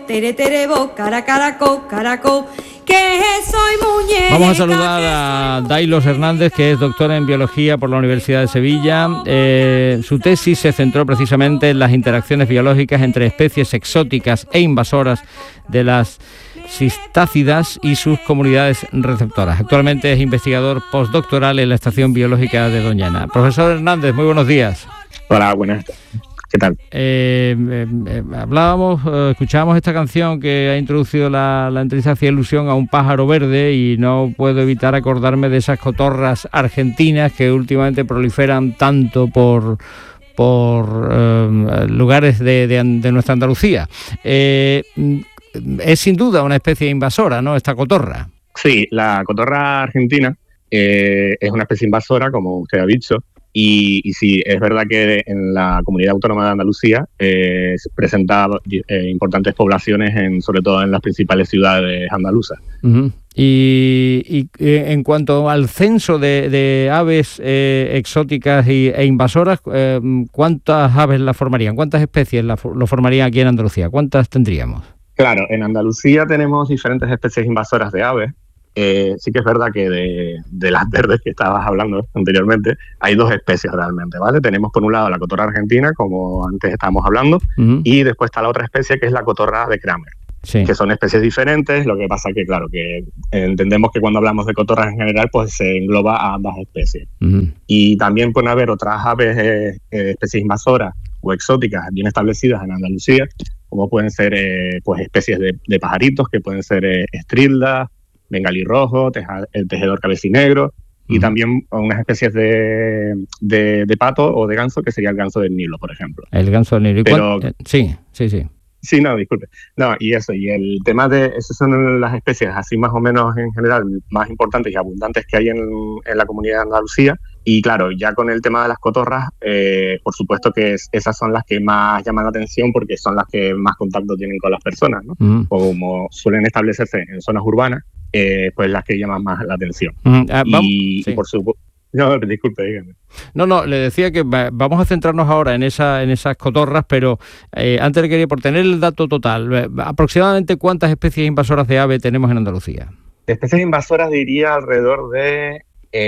tere terebo, caracaraco, caraco, que soy muñeca. Vamos a saludar a Dailos Hernández, que es doctora en biología por la Universidad de Sevilla. Su tesis se centró precisamente en las interacciones biológicas entre especies exóticas e invasoras de las cistácidas y sus comunidades receptoras. Actualmente es investigador postdoctoral en la Estación Biológica de Doñana. Profesor Hernández, muy buenos días. Hola, buenas. ¿Qué tal? Escuchábamos esta canción que ha introducido la entrevista, hacía ilusión a un pájaro verde, y no puedo evitar acordarme de esas cotorras argentinas que últimamente proliferan tanto por lugares de nuestra Andalucía. Es sin duda una especie invasora, ¿no?, esta cotorra. Sí, la cotorra argentina es una especie invasora, como usted ha dicho, y sí, es verdad que en la comunidad autónoma de Andalucía presenta importantes poblaciones, sobre todo en las principales ciudades andaluzas. Uh-huh. Y en cuanto al censo de aves exóticas e invasoras, ¿cuántas aves la formarían? ¿Cuántas especies lo formarían aquí en Andalucía? ¿Cuántas tendríamos? Claro, en Andalucía tenemos diferentes especies invasoras de aves. Sí que es verdad que de las verdes que estabas hablando anteriormente, hay dos especies realmente, ¿vale? Tenemos por un lado la cotorra argentina, como antes estábamos hablando, uh-huh, y después está la otra especie que es la cotorra de Kramer, sí, que son especies diferentes. Lo que pasa que, claro, que entendemos que cuando hablamos de cotorras en general, pues se engloba a ambas especies. Uh-huh. Y también pueden haber otras aves, especies invasoras o exóticas bien establecidas en Andalucía, como pueden ser pues especies de pajaritos, que pueden ser estrildas, bengalí rojo, el tejedor cabecinegro, y también unas especies de pato o de ganso, que sería el ganso del Nilo, por ejemplo. El ganso del Nilo. Pero, sí. Sí, no, disculpe. No, y el tema esas son las especies así más o menos en general más importantes y abundantes que hay en la comunidad de Andalucía. Y claro, ya con el tema de las cotorras, por supuesto que esas son las que más llaman la atención, porque son las que más contacto tienen con las personas, ¿no? Uh-huh. Como suelen establecerse en zonas urbanas, pues las que llaman más la atención. Uh-huh. Y por supuesto... No, disculpe, dígame. No, le decía que vamos a centrarnos ahora en esas cotorras, pero antes le quería, por tener el dato total, aproximadamente ¿cuántas especies invasoras de ave tenemos en Andalucía? Especies invasoras diría alrededor de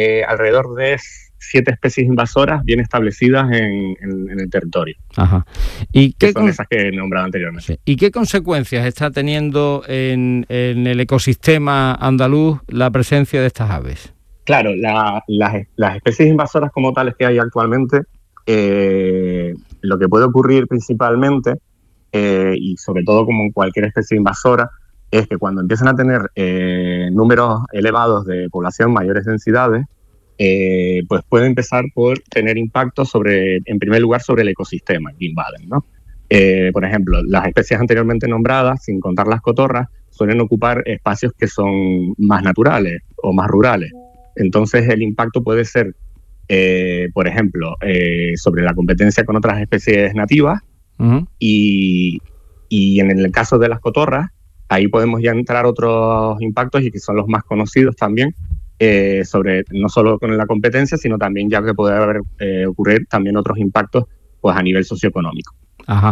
7 especies invasoras bien establecidas en el territorio. Ajá. ¿Y qué son esas que he nombrado anteriormente? Sí. ¿Y qué consecuencias está teniendo en el ecosistema andaluz la presencia de estas aves? Claro, las especies invasoras como tales que hay actualmente, lo que puede ocurrir principalmente, y sobre todo como en cualquier especie invasora, es que cuando empiezan a tener números elevados de población, mayores densidades, pues puede empezar por tener impacto en primer lugar, sobre el ecosistema que invaden, ¿no? Por ejemplo, las especies anteriormente nombradas, sin contar las cotorras, suelen ocupar espacios que son más naturales o más rurales. Entonces el impacto puede ser, por ejemplo, sobre la competencia con otras especies nativas. Uh-huh. Y en el caso de las cotorras, ahí podemos ya entrar otros impactos, y que son los más conocidos también, sobre no solo con la competencia, sino también ya que puede ocurrir también otros impactos pues a nivel socioeconómico. Ajá.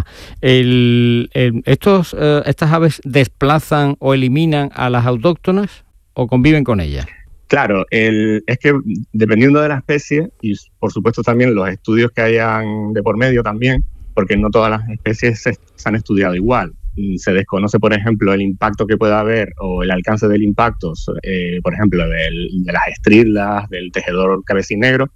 ¿Estas aves desplazan o eliminan a las autóctonas o conviven con ellas? Claro, es que dependiendo de la especie, y por supuesto también los estudios que hayan de por medio también, porque no todas las especies se han estudiado igual. Se desconoce, por ejemplo, el impacto que pueda haber o el alcance del impacto, por ejemplo, de las estrillas, del tejedor cabecinegro,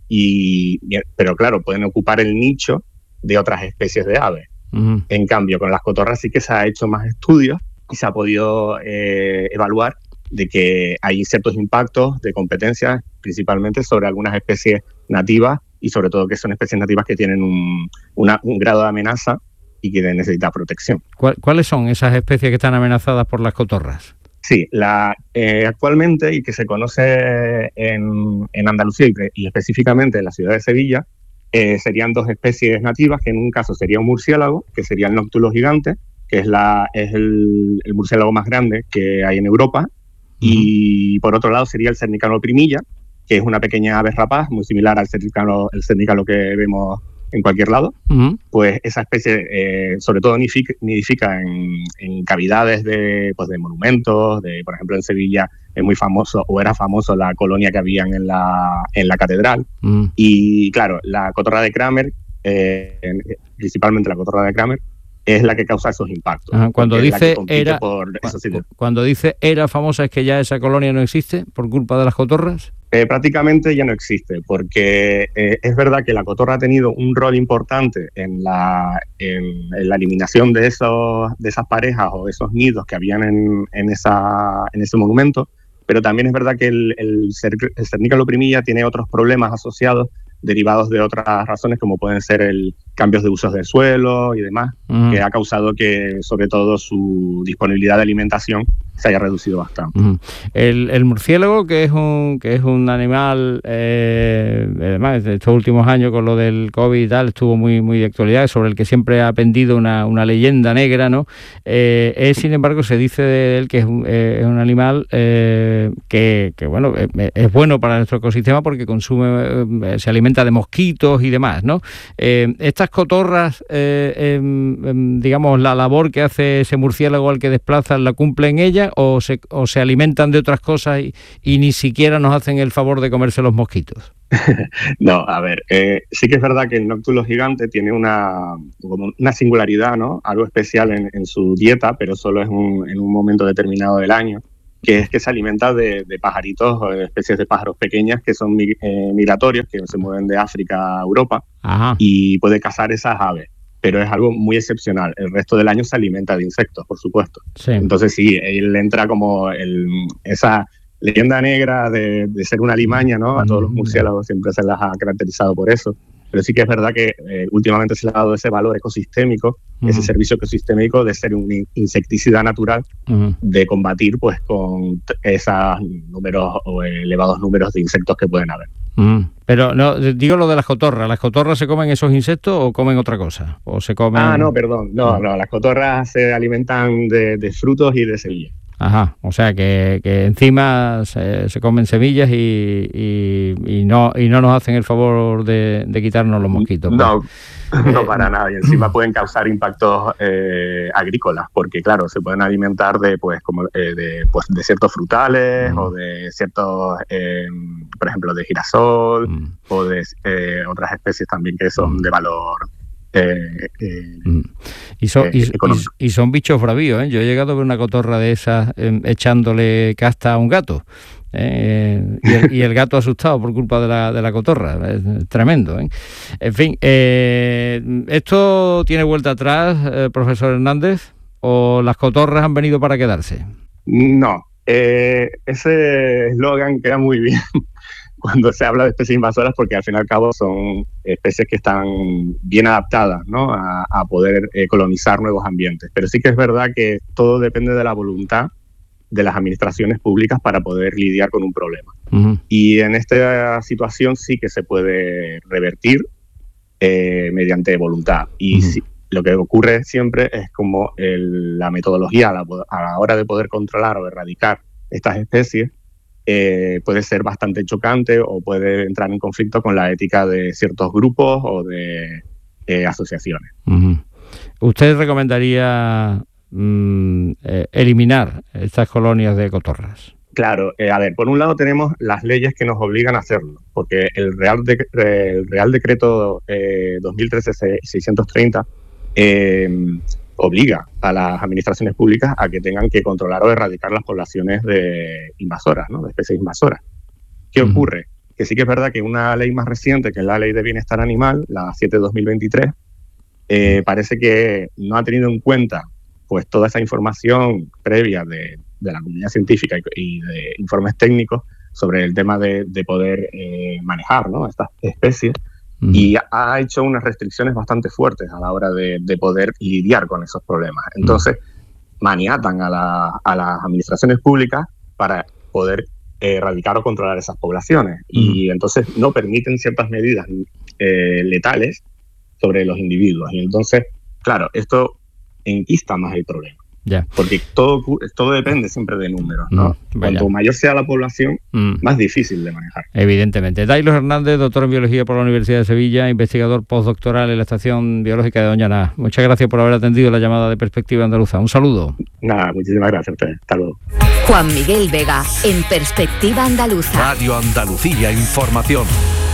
pero claro, pueden ocupar el nicho de otras especies de aves. Uh-huh. En cambio, con las cotorras sí que se ha hecho más estudios y se ha podido evaluar de que hay ciertos impactos de competencia, principalmente sobre algunas especies nativas, y sobre todo que son especies nativas que tienen un grado de amenaza y que necesitan protección. ¿Cuáles son esas especies que están amenazadas por las cotorras? Sí, actualmente, y que se conoce en Andalucía y específicamente en la ciudad de Sevilla, serían dos especies nativas, que en un caso sería un murciélago, que sería el nóctulo gigante, que es el murciélago más grande que hay en Europa. Y por otro lado sería el cernícalo primilla, que es una pequeña ave rapaz, muy similar al cernícalo que vemos en cualquier lado, pues esa especie sobre todo nidifica en cavidades pues de monumentos, por ejemplo en Sevilla es muy famoso, o era famoso, la colonia que habían en la catedral. Y claro, la cotorra de Cramer, principalmente la cotorra de Cramer, es la que causa esos impactos. Cuando dice era famosa, ¿es que ya esa colonia no existe por culpa de las cotorras? Prácticamente ya no existe, porque es verdad que la cotorra ha tenido un rol importante en la eliminación de esas parejas o esos nidos que habían en ese monumento, pero también es verdad que el Cernícalo primilla tiene otros problemas asociados derivados de otras razones, como pueden ser cambios de usos del suelo y demás, que ha causado que, sobre todo, su disponibilidad de alimentación se haya reducido bastante. El murciélago, que es un animal, además, de estos últimos años con lo del COVID y tal, estuvo muy, muy de actualidad, sobre el que siempre ha pendido una leyenda negra, ¿no? Sin embargo, se dice de él que es un animal que bueno, es bueno para nuestro ecosistema porque se alimenta de mosquitos y demás, ¿no? Estas cotorras, digamos, la labor que hace ese murciélago al que desplazan, ¿la cumplen ellas o se alimentan de otras cosas y ni siquiera nos hacen el favor de comerse los mosquitos? No, a ver, sí que es verdad que el nóctulo gigante tiene una singularidad, ¿no? Algo especial en su dieta, pero solo es en un momento determinado del año, que es que se alimenta de pajaritos o de especies de pájaros pequeñas que son migratorios, que se mueven de África a Europa. Ajá. Y puede cazar esas aves, pero es algo muy excepcional. El resto del año se alimenta de insectos, por supuesto. Sí. Entonces sí, él entra como esa leyenda negra de ser una alimaña, ¿no? A todos los murciélagos siempre se las ha caracterizado por eso. Pero sí que es verdad que últimamente se le ha dado ese valor ecosistémico, ese servicio ecosistémico de ser un insecticida natural, de combatir pues con esos números o elevados números de insectos que pueden haber. Pero no, digo lo de las cotorras. ¿Las cotorras se comen esos insectos o comen otra cosa? ¿O se comen...? No, perdón. No, las cotorras se alimentan de frutos y de semillas. Ajá, o sea que encima se comen semillas y no nos hacen el favor de quitarnos los mosquitos. No para nada, y encima pueden causar impactos agrícolas, porque claro, se pueden alimentar de ciertos frutales o de ciertos, por ejemplo, de girasol o de otras especies también que son de valor. Y son bichos bravíos, ¿eh? Yo he llegado a ver una cotorra de esas echándole casta a un gato, y el gato asustado por culpa de la cotorra. Es tremendo, ¿eh? En fin, ¿esto tiene vuelta atrás, profesor Hernández, o las cotorras han venido para quedarse? No, ese eslogan queda muy bien cuando se habla de especies invasoras, porque al fin y al cabo son especies que están bien adaptadas, ¿no? a poder colonizar nuevos ambientes. Pero sí que es verdad que todo depende de la voluntad de las administraciones públicas para poder lidiar con un problema. Y en esta situación sí que se puede revertir mediante voluntad. Y lo que ocurre siempre es como la metodología a la hora de poder controlar o erradicar estas especies puede ser bastante chocante o puede entrar en conflicto con la ética de ciertos grupos o de asociaciones. ¿Usted recomendaría eliminar estas colonias de cotorras? Claro, a ver, por un lado tenemos las leyes que nos obligan a hacerlo, porque el Real Decreto 2013-630 obliga a las administraciones públicas a que tengan que controlar o erradicar las poblaciones de invasoras, ¿no? De especies invasoras. ¿Qué ocurre? Que sí que es verdad que una ley más reciente, que es la Ley de Bienestar Animal, la 7/2023, parece que no ha tenido en cuenta pues toda esa información previa de la comunidad científica y de informes técnicos sobre el tema de poder manejar, ¿no? Estas especies. Y ha hecho unas restricciones bastante fuertes a la hora de poder lidiar con esos problemas. Entonces, maniatan a las administraciones públicas para poder erradicar o controlar esas poblaciones. Y entonces no permiten ciertas medidas letales sobre los individuos. Y entonces, claro, esto enquista más el problema. Porque todo depende siempre de números, ¿no? Cuanto mayor sea la población, más difícil de manejar. Evidentemente. Dailos Hernández, doctor en biología por la Universidad de Sevilla, investigador postdoctoral en la Estación Biológica de Doñana. Muchas gracias por haber atendido la llamada de Perspectiva Andaluza. Un saludo. Nada, muchísimas gracias a ustedes. Hasta luego. Juan Miguel Vega, en Perspectiva Andaluza. Radio Andalucía Información.